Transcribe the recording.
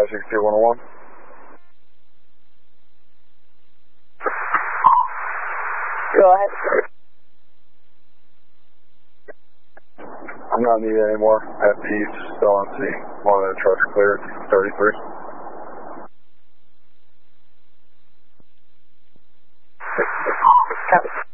562-101. Go ahead. I'm not needed anymore. At peace, still on sea. One of the trucks cleared, 33. Copy.